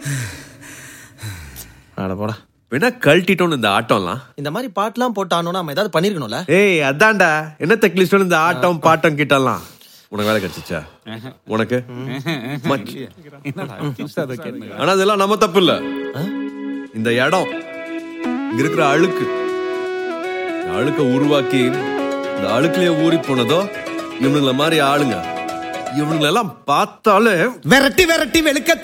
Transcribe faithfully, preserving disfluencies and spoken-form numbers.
அட போடா. வேணா கழட்டிட்டோன்னு இந்த ஆட்டம்லாம். இந்த மாதிரி பாட்டுலாம் போட்டானோன்னா நம்ம ஏதாவது பண்ணிருக்கணும்ல. ஏய் அதான்டா, என்ன தெக்லிஸ்டோன்னு இந்த ஆட்டம் பாட்டம் கிட்டலாம். உனக்கு வேலை கிடைச்சிச்சா? உனக்கு? ஆனா அதெல்லாம் நம்ம தப்பு இல்ல. இந்த இடம், இங்க இருக்கிற அழுக்கு, அழுக்க உருவாக்கி இந்த அழுக்குலயே ஊறி போனதோ இவனுங்கள மாதிரி ஆளுங்க. இவனுங்களெல்லாம் பார்த்தாலே விரட்டி விரட்டி வெளுக்க